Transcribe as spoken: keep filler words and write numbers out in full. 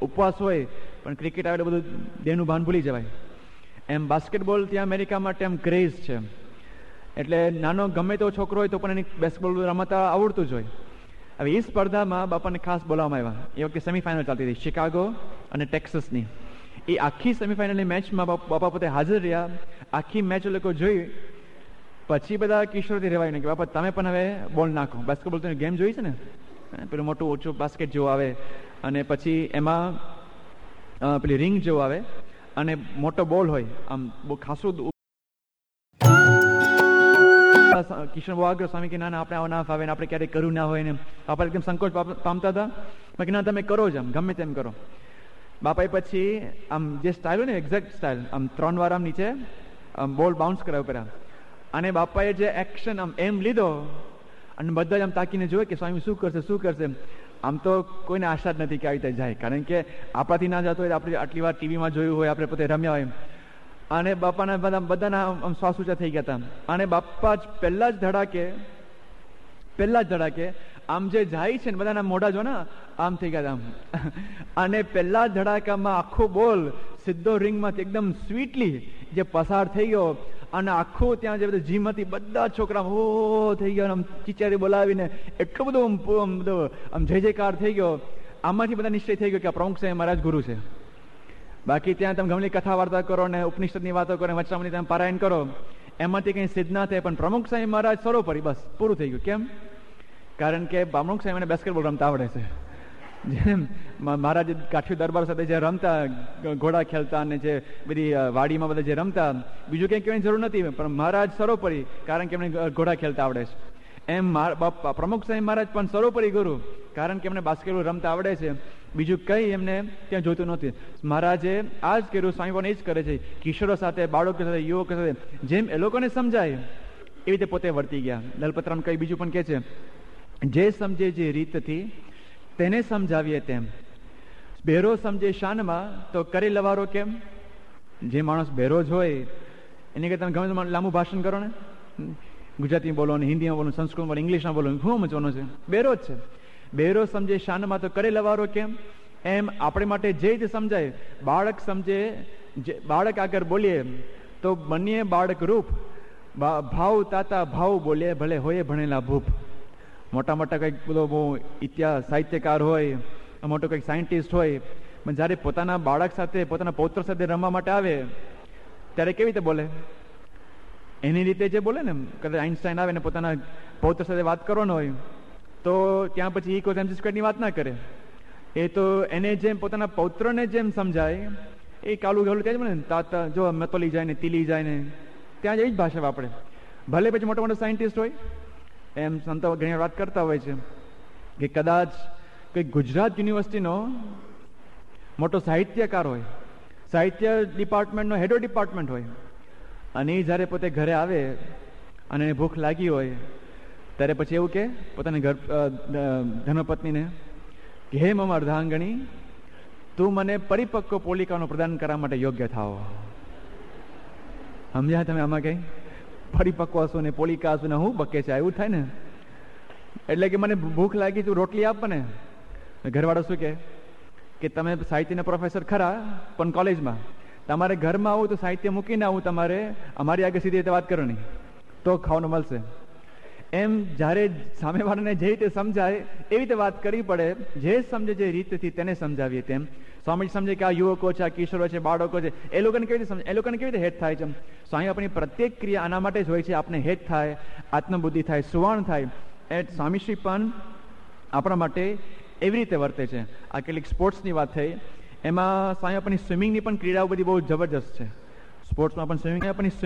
ઉપવાસ હોય પણ ક્રિકેટ આવે એટલે બધું દેહનું ભાન ભૂલી જવાય. એમ બાસ્કેટબોલ ત્યાં અમેરિકા માટે એમ ક્રેઝ છે. એટલે નાનો ગમે તેવો છોકરો હોય તો પણ એને બેસ્કેટબોલ રમતા આવડતું જ હોય. હવે એ સ્પર્ધામાં બાપાને ખાસ બોલાવવામાં આવ્યા. એ વખતે સેમિફાઇનલ ચાલતી હતી શિકાગો અને ટેક્સસની. એ આખી સેમિફાઇનલની મેચમાં બાપા પોતે હાજર રહ્યા. આખી મેચ લોકો જોઈ પછી બધા કિશોરથી રહેવાય ને કે બાપા તમે પણ હવે બોલ નાખો. બાસ્કેટબોલ તો ગેમ જોઈ છે ને, પેલું મોટું ઓછું બાસ્કેટ જેવું આવે અને પછી એમાં પેલી રિંગ જેવું આવે અને મોટો બોલ હોય, આમ બહુ ખાસું. કિશન બહુ આગ્રહ સ્વામી કે ના ના આપણે આવો ના ફાવે ને આપણે ક્યારેય કર્યું ના હોય ને બાપા એકદમ સંકોચ પામતા હતા. બાકી ના તમે કરો જ આમ ગમે તેમ કરો. બાપાએ પછી આમ જે સ્ટાઇલ હોય ને એક્ઝેક્ટ સ્ટાઇલ આમ ત્રણ વાર આમ નીચે આમ બોલ બાઉન્સ કરાવ્યો પેલા અને બાપાએ જે એક્શન આમ એમ લીધો અને બધા જ આમ તાકીને જોયે કે સ્વામી શું કરશે શું કરશે. આમ તો કોઈને આશા જ નથી કે આવી રીતે જાય, કારણ કે આપણાથી ના જતો હોય આપણે આટલી વાર ટીવીમાં જોયું હોય, આપણે પોતે રમ્યા હોય. અને બાપાના બધા બધાના આમ શ્વાસ ઊંચા થઈ ગયા હતા. અને બાપા જ પહેલા જ ધડાકે પહેલા જ ધડાકે આમ જે જાય છે ને બધાના મોઢા જો ને આમ થઈ ગયા આમ. અને પહેલા જ ધડાકામાં આખો બોલ સીધો રિંગમાંથી એકદમ સ્વીટલી જે પસાર થઈ ગયો અને આખું ત્યાં જે બધા જીમ હતી બધા છોકરા હો થઈ ગયા, આમ ચીચારી બોલાવીને એટલું બધું બધું આમ જય જયકાર થઈ ગયો. આમાંથી બધા નિશ્ચય થઈ ગયો કે આ પ્રમુખ સાહેબ મહારાજ ગુરુ છે. બાકી ત્યાં તમે ગમે કથા વાર્તા કરો ને ઉપનિષદની વાતો કરો ને વચનામૃતની તમે પારાયણ કરો એમાંથી કંઈ સિદ્ધ ના થાય, પણ પ્રમુખ સાહેબ મહારાજ સર્વોપરી બસ પૂરું થઈ ગયું. કેમ? કારણ કે પ્રમુખ સાહેબ એને બાસ્કેટબોલ રમતા આવડે છે. જેમ મહારાજ કાઠી દરબાર સાથે જે રમતા ઘોડા ખેલતા અને જે બધી વાડીમાં બધા જે રમતા બીજું કંઈ કહેવાની જરૂર નથી, પણ મહારાજ સર્વોપરી કારણ કે એમને ઘોડા ખેલતા આવડે છે. એમ પ્રમુખ સાહેબ મહારાજ પણ સર્વોપરી ગુરુ કારણ કે એમને બાસ્કેટબોલ રમતા આવડે છે. બીજું કંઈ એમને ત્યાં જોતું નથી. મહારાજે આ જ કર્યું, સ્વામી પણ એ જ કરે છે. કિશોરો સાથે, બાળકો સાથે, યુવકો સાથે જેમ એ લોકોને સમજાય એવી રીતે પોતે વર્તી ગયા. દલપતરામ કઈ બીજું પણ કહે છે, જે સમજે જે રીતથી તેને સમજાવીએ તેમ. બહેરો સમજે શાનમાં તો કરી લવારો કેમ. જે માણસ બહેરો જ હોય એની કે તમે ગમે લાંબુ ભાષણ કરો ને, ગુજરાતી બોલો ને હિન્દીમાં બોલો સંસ્કૃતમાં બોલો ઇંગ્લિશમાં બોલો, શું મચવાનો છે? બહેરો જ છે. બહેરો સમજે શાનમાં તો કરે લવારો કેમ. એમ આપણે માટે જે રીતે સમજાય બાળક સમજે, બાળક આગળ બોલીએ તો બનીએ બાળક રૂપ. ભાવ તાતા ભાવ બોલીએ ભલે હોય ભણેલા ભૂપ. મોટા મોટા કંઈક બધો બહુ ઇતિહાસ સાહિત્યકાર હોય, મોટો કંઈક સાયન્ટિસ્ટ હોય, પણ જ્યારે પોતાના બાળક સાથે પોતાના પૌત્ર સાથે રમવા માટે આવે ત્યારે કેવી રીતે બોલે? એની રીતે જે બોલે ને. કદાચ આઈન્સ્ટાઈન આવે ને પોતાના પૌત્ર સાથે વાત કરવાનો હોય તો ત્યાં પછી ઇક્વલ્સ એમસી સ્ક્વેરની વાત ના કરે. એ તો એને જેમ પોતાના પૌત્રને જેમ સમજાય એ કાલું ગલું ત્યાં જ બને ને તાતા જો મતોલી જાય ને તીલી જાય ને ત્યાં જ એ જ ભાષા વાપરે. ભલે પછી મોટા મોટા સાયન્ટિસ્ટ હોય એમ સંતો ઘણી વાત કરતા હોય છે કે કદાચ કંઈક ગુજરાત યુનિવર્સિટીનો મોટો સાહિત્યકાર હોય, સાહિત્ય ડિપાર્ટમેન્ટનો હેડ ઓફ ડિપાર્ટમેન્ટ હોય અને એ જ્યારે પોતે ઘરે આવે અને એને ભૂખ લાગી હોય ત્યારે પછી એવું કે પોતાની ઘર ધર્મપત્નીને કે હે મમ અર્ધાંગણી તું મને પરિપક્વ પોલિકાનો પ્રદાન કરવા માટે યોગ્ય થાઓ. સમજ્યા તમે આમાં કઈ? પરિપક્વ હશો ને પોલિકા હશો ને હું બકે છે એવું થાય ને. એટલે કે મને ભૂખ લાગી તું રોટલી આપ ને. ઘરવાળો શું કે કે તમે સાહિત્યના પ્રોફેસર ખરા પણ કોલેજમાં તમારે ઘરમાં આવું તો સાહિત્ય મૂકીને આવું, તમારે અમારી આગળ સીધી રીતે વાત કરવાની તો ખાવાનું મળશે. એમ જ્યારે સામેવાળાને જે રીતે સમજાય એવી રીતે વાત કરવી પડે. જે સમજે જે રીતથી તેને સમજાવીએ તેમ. સ્વામી સમજે કે આ યુવકો છે, આ કિશોરો છે, બાળકો છે, એ લોકોને કેવી રીતે સમજે, એ લોકોને કેવી રીતે હેત થાય છે. સ્વામી આપણી પ્રત્યેક ક્રિયા આના માટે જ હોય છે, આપણે હેત થાય, આત્મબુદ્ધિ થાય, સુવર્ણ થાય. એ સ્વામીશ્રી પણ આપણા માટે એવી રીતે વર્તે છે. આ કેટલીક સ્પોર્ટ્સની વાત થઈ, એમાં સ્વામી આપણી સ્વિમિંગની પણ ક્રીડાઓ બધી બહુ જબરજસ્ત છે. સ્પોર્ટ્સમાં પણ સ્વિમિંગ આપણી